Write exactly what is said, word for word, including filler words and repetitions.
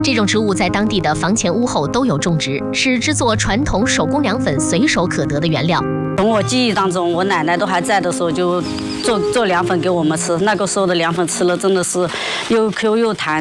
这种植物在当地的房前屋后都有种植，是制作传统手工凉粉随手可得的原料。 从我记忆当中，我奶奶都还在的时候，就做做凉粉给我们吃。那个时候的凉粉吃了真的是又 Q 又弹。